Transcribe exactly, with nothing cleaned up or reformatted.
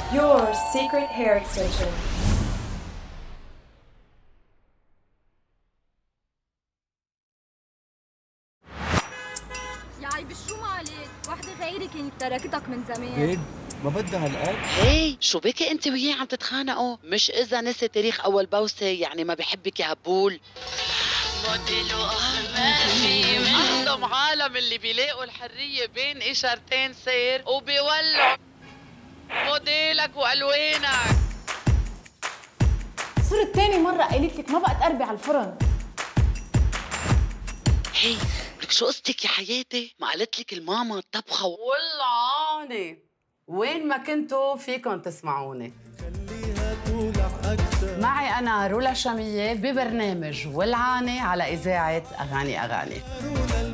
Your secret hair extension. ياي بشو مالك؟ وحدة غيري كانت تركتك من زمان. بيد ما بدها هالقد. هي شو بكي انت وياه عم تتخانقوا؟ مش اذا نسي تاريخ اول بوسه يعني ما بحبك يا هبول. موديلو ما في منكم عالم اللي بيلاقوا الحريه بين اشارتين سير وبيولعوا موديلك والوانك. صرت تاني مرة قايلت لك ما بقى تقربي على الفرن. هي لك شو قصتك يا حياتي؟ ما قالت لك الماما طبخه و... والله وين ما كنتوا فيكن تسمعوني. معي أنا رولا شامية ببرنامج ولعانة على إذاعة أغاني أغاني.